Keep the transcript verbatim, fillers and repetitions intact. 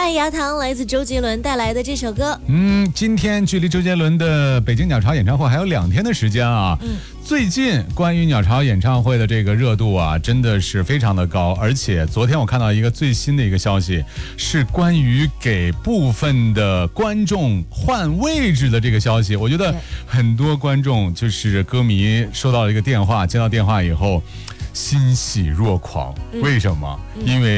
爱牙糖来自周杰伦带来的这首歌。 嗯，今天距离周杰伦的北京鸟巢演唱会还有两天的时间啊。 嗯， 最近关于鸟巢演唱会的这个热度啊，真的是非常的高。而且昨天我看到一个最新的一个消息，是关于给部分的观众换位置的这个消息。我觉得很多观众就是歌迷收到了一个电话，接到电话以后欣喜若狂。为什么？因为